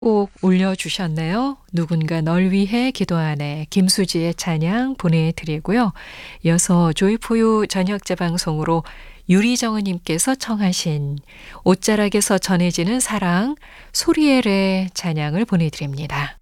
꼭 올려주셨네요. 누군가 널 위해 기도하네. 김수지의 찬양 보내드리고요. 이어서 조이포유 저녁 재방송으로 유리정은님께서 청하신 옷자락에서 전해지는 사랑 소리엘의 찬양을 보내드립니다.